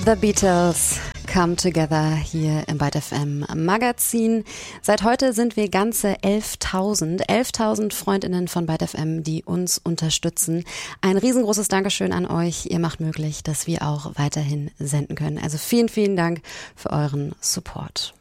The Beatles come together hier im Byte FM Magazin. Seit heute sind wir ganze 11.000 Freundinnen von Byte FM, die uns unterstützen. Ein riesengroßes Dankeschön an euch. Ihr macht möglich, dass wir auch weiterhin senden können. Also vielen, vielen Dank für euren Support.